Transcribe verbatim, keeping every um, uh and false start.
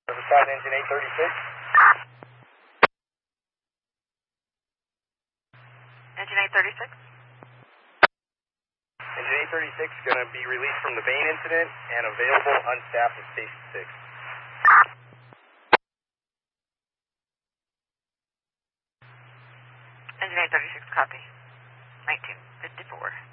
five, engine eight thirty-six. Engine eight thirty-six. Engine eight thirty-six is going to be released from the Bain incident and available unstaffed at Station six. Engine eight thirty-six, copy. nineteen fifty-four.